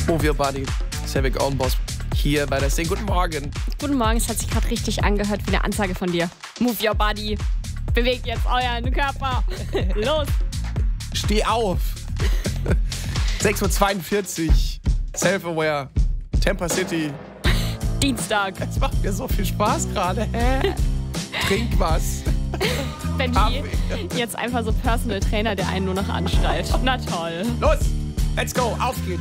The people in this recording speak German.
Move Your Body, Sevik Ownboss hier bei der Sing. Guten Morgen. Guten Morgen, es hat sich gerade richtig angehört wie eine Ansage von dir. Move Your Body, bewegt jetzt euren Körper. Los. Steh auf. 6:42 Uhr, Self-Aware, Tampa City. Dienstag. Es macht mir so viel Spaß gerade. Trink was. Benji, jetzt einfach so Personal Trainer, der einen nur noch anschreit. Na toll. Los, let's go, auf geht's.